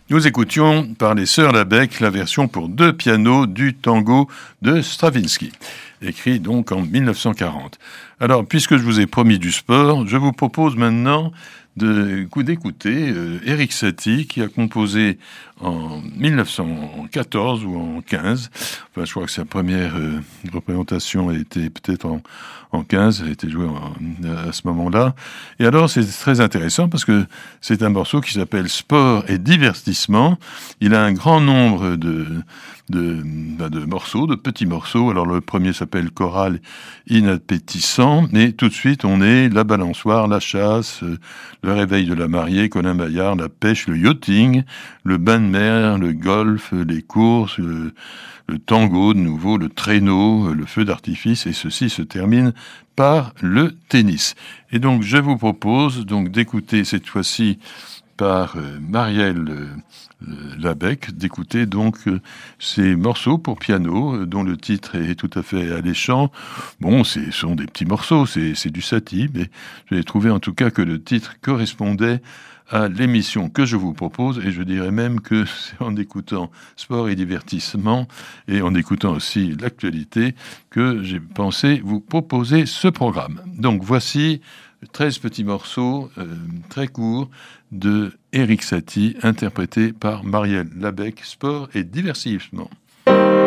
Nous écoutions par les Sœurs Labec la version pour 2 pianos du tango de Stravinsky, écrit donc en 1940. Alors, puisque je vous ai promis du sport, je vous propose maintenant d'écouter Erik Satie, qui a composé en 1914 ou en 15. Enfin, je crois que sa première représentation a été peut-être en 15, elle a été jouée à ce moment-là. Et alors, c'est très intéressant parce que c'est un morceau qui s'appelle Sport et divertissement. Il a un grand nombre de morceaux, de petits morceaux. Alors, le premier s'appelle Choral inappétissant, et tout de suite, on est la balançoire, la chasse, le réveil de la mariée, Colin Maillard, la pêche, le yachting, le bain de mer, le golf, les courses, le tango de nouveau, le traîneau, le feu d'artifice, et ceci se termine par le tennis. Et donc je vous propose donc d'écouter cette fois-ci par Marielle Labec, d'écouter donc ces morceaux pour piano dont le titre est tout à fait alléchant. Bon, ce sont des petits morceaux, c'est du Satie, mais j'ai trouvé en tout cas que le titre correspondait à l'émission que je vous propose, et je dirais même que c'est en écoutant sport et divertissement et en écoutant aussi l'actualité que j'ai pensé vous proposer ce programme. Donc voici 13 petits morceaux très courts de Erik Satie, interprétés par Marielle Labec, sport et divertissement.